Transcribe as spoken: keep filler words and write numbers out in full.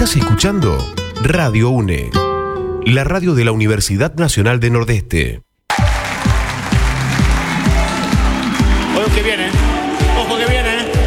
Estás escuchando Radio UNE, la radio de la Universidad Nacional de Nordeste. Ojo que viene, ojo que viene.